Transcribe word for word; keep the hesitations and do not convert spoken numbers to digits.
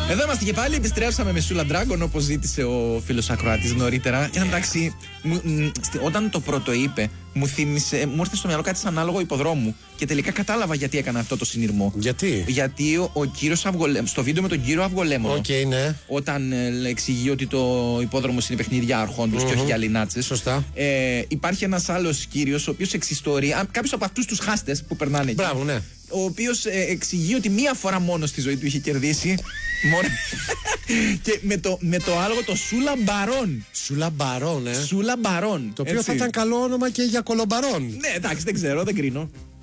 Εδώ είμαστε και πάλι, επιστρέψαμε με Σούλα Ντράγκον όπως ζήτησε ο φίλος ακροατής νωρίτερα. Και εντάξει, μου, μ, όταν το πρώτο είπε, μου θύμισε, μου ήρθε στο μυαλό κάτι σαν ανάλογο υποδρόμου. Και τελικά κατάλαβα γιατί έκανα αυτό το συνειρμό. Γιατί? Γιατί ο, ο κύριος Αυγολέμονος, στο βίντεο με τον κύριο Αυγολέμονο, okay, ναι. όταν ε, εξηγεί ότι το υπόδρομος είναι παιχνίδια αρχόντους mm-hmm. και όχι για λινάτσες. Σωστά. Ε, υπάρχει ένας άλλος κύριος, ο οποίος εξιστορεί, κάποιος από αυτούς τους χάστες που περνάνε εκεί. Μπράβο, ναι. Ο οποίος ε, εξηγεί ότι μία φορά μόνο στη ζωή του είχε κερδίσει. Μόνο... και με το, με το άλογο το Σούλα Μπαρόν. Σούλα Μπαρόν, ε. Σούλα Μπαρόν. Το οποίο έτσι θα ήταν καλό όνομα και για κολομπαρόν. Ναι, εντάξει, δεν ξέρω, δεν κρίνω.